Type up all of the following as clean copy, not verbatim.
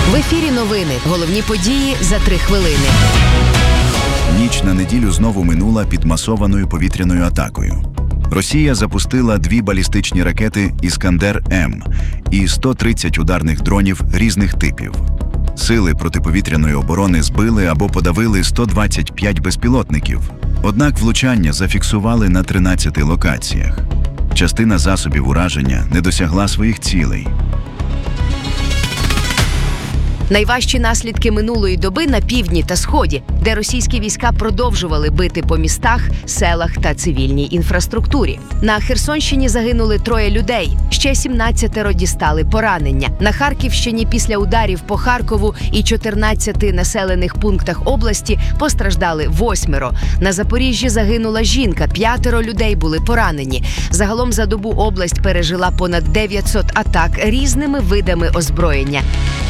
В ефірі новини. Головні події за 3 хвилини. Ніч на неділю знову минула під масованою повітряною атакою. Росія запустила 2 балістичні ракети «Іскандер-М» і 130 ударних дронів різних типів. Сили протиповітряної оборони збили або подавили 125 безпілотників. Однак влучання зафіксували на 13 локаціях. Частина засобів ураження не досягла своїх цілей. Найважчі наслідки минулої доби на півдні та сході, де російські війська продовжували бити по містах, селах та цивільній інфраструктурі. На Херсонщині загинули 3 людей, ще 17 дістали поранення. На Харківщині після ударів по Харкову і 14 населених пунктах області постраждали 8. На Запоріжжі загинула жінка, 5 людей були поранені. Загалом за добу область пережила понад 900 атак різними видами озброєння.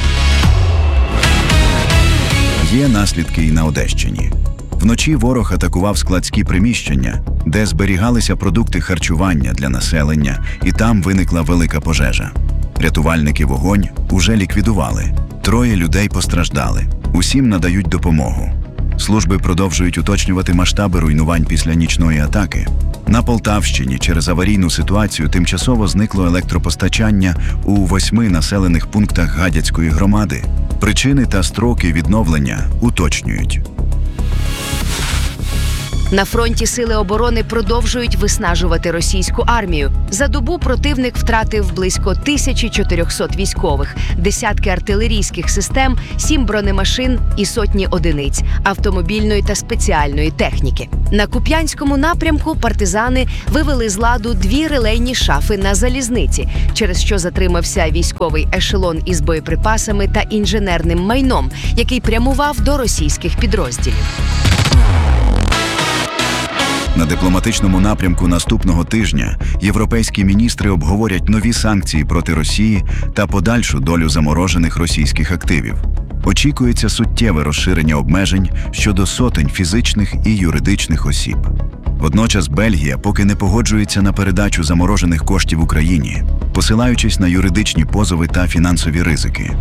Є наслідки і на Одещині. Вночі ворог атакував складські приміщення, де зберігалися продукти харчування для населення, і там виникла велика пожежа. Рятувальники вогонь уже ліквідували. 3 людей постраждали. Усім надають допомогу. Служби продовжують уточнювати масштаби руйнувань після нічної атаки. На Полтавщині через аварійну ситуацію тимчасово зникло електропостачання у 8 населених пунктах Гадяцької громади. Причини та строки відновлення уточнюють. На фронті сили оборони продовжують виснажувати російську армію. За добу противник втратив близько 1400 військових, десятки артилерійських систем, 7 бронемашин і сотні одиниць автомобільної та спеціальної техніки. На Куп'янському напрямку партизани вивели з ладу 2 релейні шафи на залізниці, через що затримався військовий ешелон із боєприпасами та інженерним майном, який прямував до російських підрозділів. На дипломатичному напрямку наступного тижня європейські міністри обговорять нові санкції проти Росії та подальшу долю заморожених російських активів. Очікується суттєве розширення обмежень щодо сотень фізичних і юридичних осіб. Водночас Бельгія поки не погоджується на передачу заморожених коштів Україні, посилаючись на юридичні позови та фінансові ризики.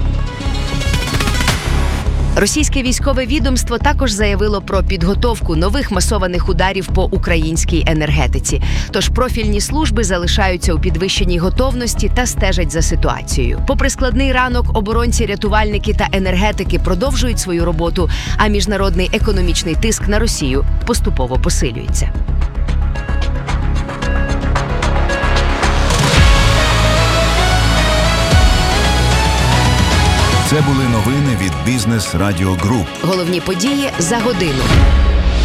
Російське військове відомство також заявило про підготовку нових масованих ударів по українській енергетиці. Тож профільні служби залишаються у підвищеній готовності та стежать за ситуацією. Попри складний ранок, оборонці, рятувальники та енергетики продовжують свою роботу, а міжнародний економічний тиск на Росію поступово посилюється. Це були новини від Бізнес Радіо Груп. Головні події за годину.